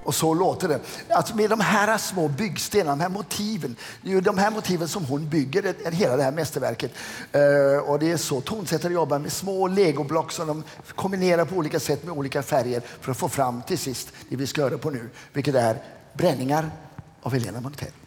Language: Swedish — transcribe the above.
Och så låter det. Alltså med de här små byggstenarna, de här motiven. Det är ju de här motiven som hon bygger hela det här mästerverket. Och det är så tonsättare jobbar med små legoblock som de kombinerar på olika sätt med olika färger för att få fram till sist det vi ska göra på nu. Vilket är bränningar av Helena Montell.